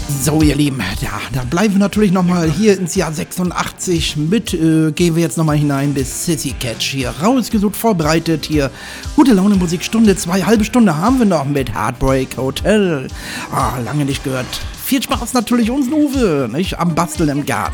So, ihr Lieben, ja, da bleiben wir natürlich nochmal hier ins Jahr 86 mit, gehen wir jetzt nochmal hinein bis Sissy Catch hier, rausgesucht, vorbereitet hier, gute Laune Musik, Stunde 2, halbe Stunde haben wir noch mit Heartbreak Hotel, lange nicht gehört, viel Spaß natürlich uns Uwe, nicht, am Basteln im Garten.